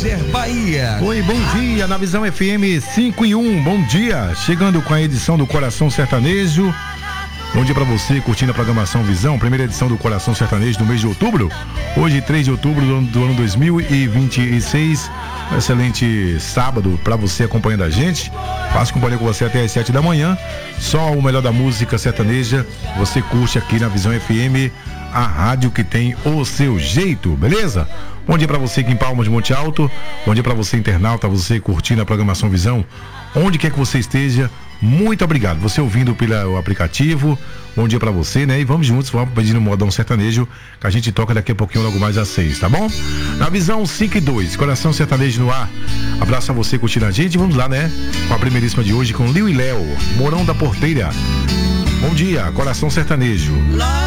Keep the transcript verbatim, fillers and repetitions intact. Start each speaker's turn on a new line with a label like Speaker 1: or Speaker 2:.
Speaker 1: Eliezer Bahia.
Speaker 2: Oi, bom dia, na Visão F M cinco e um, bom dia, chegando com a edição do Coração Sertanejo. Bom dia pra você, curtindo a programação Visão, primeira edição do Coração Sertanejo do mês de outubro. Hoje, três de outubro do ano, do ano dois mil e vinte e seis. Um excelente sábado pra você acompanhando a gente. Faço companhia com você até às sete da manhã. Só o melhor da música sertaneja você curte aqui na Visão F M, a rádio que tem o seu jeito, beleza? Bom dia pra você aqui em Palmas de Monte Alto. Bom dia pra você, internauta, você curtindo a programação Visão, onde quer que você esteja. Muito obrigado, você ouvindo pelo aplicativo. Bom dia pra você, né? E vamos juntos, vamos pedindo um modão sertanejo que a gente toca daqui a pouquinho, logo mais às seis, tá bom? Na Visão cinco e dois, Coração Sertanejo no ar. Abraço a você curtindo a gente. Vamos lá, né? Com a primeiríssima de hoje com Liu e Léo, Morão da Porteira. Bom dia, Coração Sertanejo.